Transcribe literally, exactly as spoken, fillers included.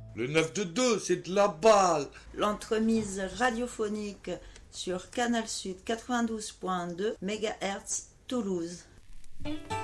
Le neuf de deux, c'est de la balle. L'entremise radiophonique sur Canal Sud quatre-vingt-douze virgule deux mégahertz Toulouse.